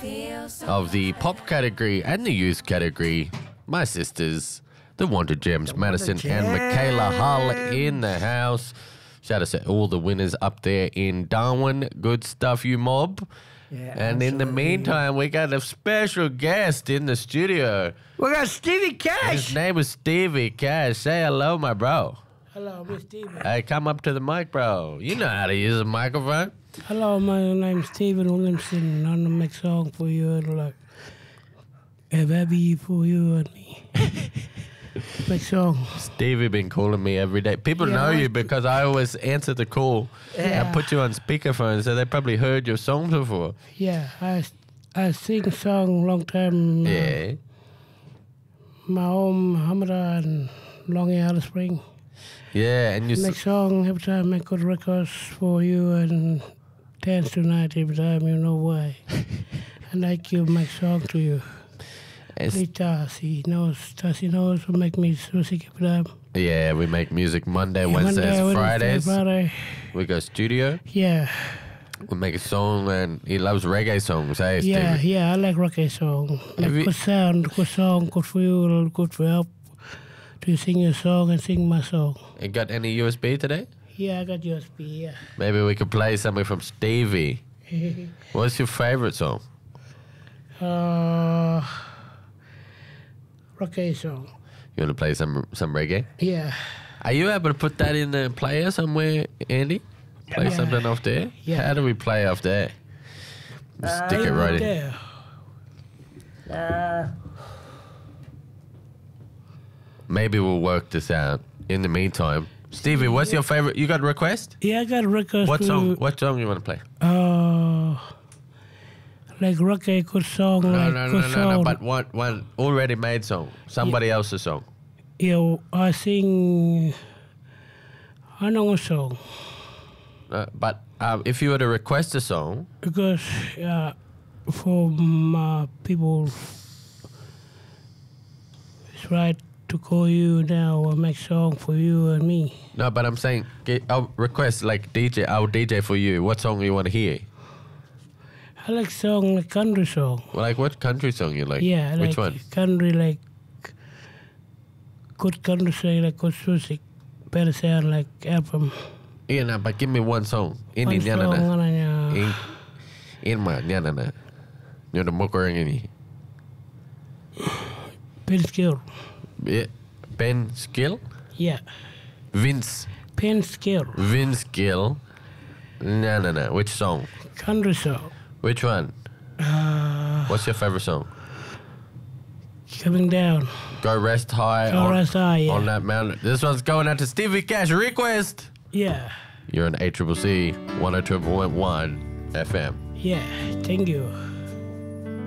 of the pop category and the youth category. My sisters, the Wonder Gems, Madison and Michaela Hull in the house. Shout out to all the winners up there in Darwin. Good stuff, you mob. Yeah, and in the meantime, we got a special guest in the studio. We got Stevie Cash. His name is Stevie Cash. Say hello, my bro. Hello, Miss Stevie. Hey, come up to the mic, bro. You know how to use a microphone. Hello, my name's Stephen Williamson. I'm gonna make song for you and like a baby for you and me. Make song. Stevie been calling me every day. People know you because I always answer the call and put you on speakerphone, so they probably heard your songs before. Yeah, I sing song long time. Yeah. My home, Hamada and Longy Alice Spring. Yeah, and you make song every time, make good records for you and dance tonight every time, you know why. I like you, make song to you. Tassie knows we make music every time. Yeah, we make music Monday, Wednesdays, Fridays. We go studio. Yeah. We make a song, and he loves reggae songs, hey, Stevie? Yeah, I like reggae song. Like good sound, good song, good for you, good for help. To sing your song and sing my song. You got any USB today? Yeah, I got USB, yeah. Maybe we could play something from Stevie. What's your favorite song? Reggae song. You want to play some reggae? Yeah. Are you able to put that in the player somewhere, Andy? Play something off there? Yeah. How do we play off there? Stick it right in. Maybe we'll work this out. In the meantime, Stevie, what's your favorite? You got a request? Yeah, I got a request. What song? What song you want to play? Like reggae, good song. No. But one already made song. Somebody else's song. Yeah, I sing. I know a song. But if you were to request a song, because for my people, it's right to call you now and make song for you and me. No, but I'm saying I'll request like I'll DJ for you. What song you want to hear? I like song like country song. Well, like what country song you like? Yeah, which one? Country, like good country song, like good music, better sound like album. Yeah, no, but give me one song. Ini nyana na. Inma nyana na. Nyoda mokorang ini. Ben Skill. Yeah. Ben Skill? Yeah. Vince. Ben Skill. Vince Gill. No. Which song? Country song. Which one? What's your favorite song? Coming Down. Go Rest High. On that mountain. This one's going out to Stevie Cash. Request. Yeah. You're on ACCC 102.1 FM. Yeah. Thank you.